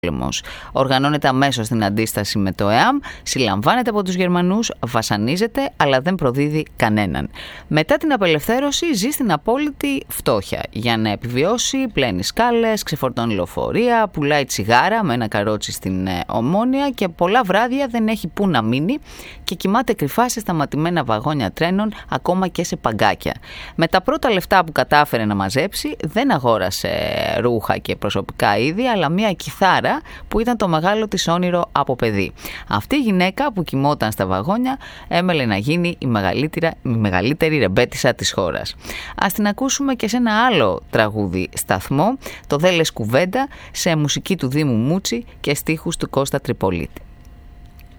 Οργανώνεται αμέσως στην αντίσταση με το ΕΑΜ, συλλαμβάνεται από τους Γερμανούς, βασανίζεται, αλλά δεν προδίδει κανέναν. Μετά την απελευθέρωση ζει στην απόλυτη φτώχεια. Για να επιβιώσει, πλένει σκάλες, ξεφορτώνει λεωφορεία, πουλάει τσιγάρα με ένα καρότσι στην Ομόνια και πολλά βράδια δεν έχει που να μείνει και κοιμάται κρυφά σε σταματημένα βαγόνια τρένων, ακόμα και σε παγκάκια. Με τα πρώτα λεφτά που κατάφερε να μαζέψει, δεν αγόρασε ρούχα και προσωπικά είδη, αλλά μία κιθάρα που ήταν το μεγάλο της όνειρο από παιδί. Αυτή η γυναίκα που κοιμόταν στα βαγόνια έμελε να γίνει η μεγαλύτερη ρεμπέτισσα της χώρας. Ας την ακούσουμε και σε ένα άλλο τραγούδι σταθμό, το «Δε λες κουβέντα», σε μουσική του Δήμου Μούτσι και στίχους του Κώστα Τριπολίτη.